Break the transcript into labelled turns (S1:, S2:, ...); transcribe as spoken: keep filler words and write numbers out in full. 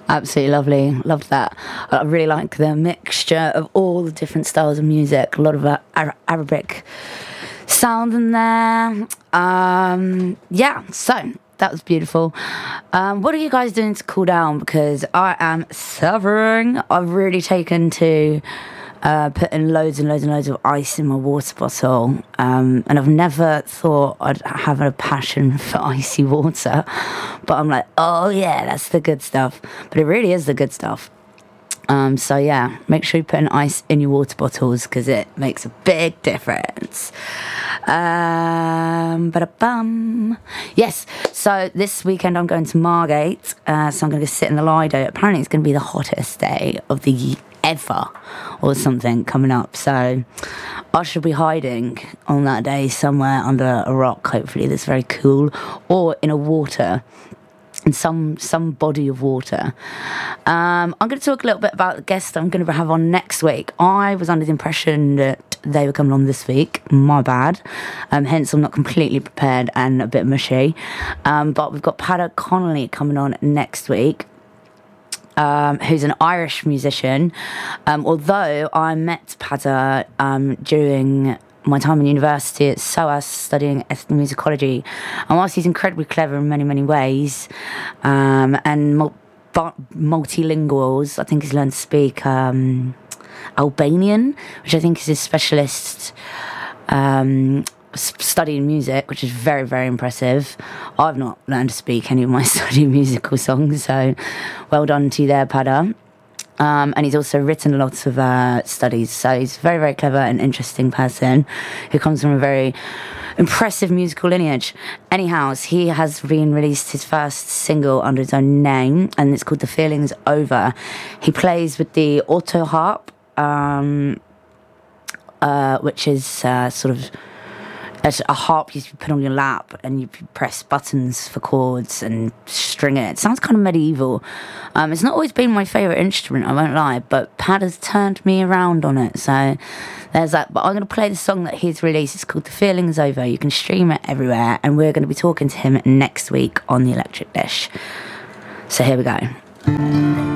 S1: Absolutely lovely. Loved that. I really like the mixture of all the different styles of music. A lot of uh, Ara- Arabic sound in there. Um, yeah, so that was beautiful. Um, what are you guys doing to cool down? Because I am suffering. I've really taken to uh, putting loads and loads and loads of ice in my water bottle. Um, and I've never thought I'd have a passion for icy water. But I'm like, oh yeah, that's the good stuff. But it really is the good stuff. Um, so yeah, make sure you put an ice in your water bottles because it makes a big difference. Um, ba-da-bum. Yes, so this weekend I'm going to Margate. Uh, so I'm going to go sit in the Lido. Apparently it's going to be the hottest day of the year ever or something coming up. So I should be hiding on that day somewhere under a rock, hopefully that's very cool, or in a water. In some some body of water. Um, I'm going to talk a little bit about the guest I'm going to have on next week. I was under the impression that they were coming on this week. My bad. Um, hence, I'm not completely prepared and a bit mushy. Um, but we've got Peadar Connolly coming on next week. Um, who's an Irish musician. Um, although I met Peadar um, during my time in university at SOAS studying ethnomusicology, and whilst he's incredibly clever in many many ways um, and mul- multilinguals, I think he's learned to speak um, Albanian, which I think is his specialist um, studying music, which is very very impressive. I've not learned to speak any of my study musical songs, so well done to you there, Peadar. Um, and he's also written a lot of uh, studies, so he's a very, very clever and interesting person who comes from a very impressive musical lineage. Anyhow, he has been released his first single under his own name, and it's called The Feeling's Over. He plays with the auto harp, um, uh, which is uh, sort of a harp you put on your lap and you press buttons for chords and string it. It sounds kind of medieval. Um, it's not always been my favourite instrument, I won't lie, but Pad has turned me around on it, so there's that. But I'm going to play the song that he's released. It's called The Feeling's Over. You can stream it everywhere, and we're going to be talking to him next week on The Electric Dish. So here we go.